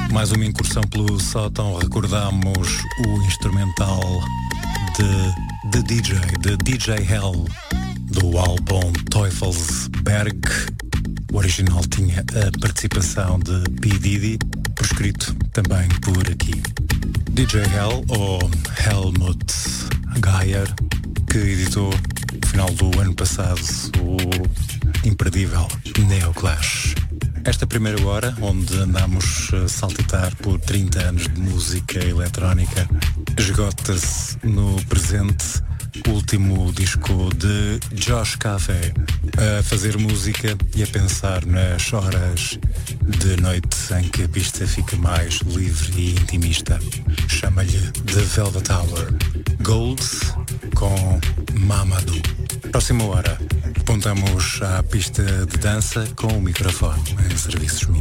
Mais uma incursão pelo sótão. Recordamos o instrumental de DJ Hell, do álbum Teufelsberg. O original tinha a participação de P. Diddy, proscrito também por aqui. DJ Hell, ou Helmut Geyer, que editou no final do ano passado o imperdível Neoclash. Esta primeira hora, onde andamos a saltitar por 30 anos de música eletrónica, esgota-se no presente o último disco de Josh Cafe, a fazer música e a pensar nas horas de noite em que a pista fica mais livre e intimista. Chama-lhe The Velvet Hour. Gold com Mamadou. Próxima hora, apontamos à pista de dança com o microfone em serviços mínimos.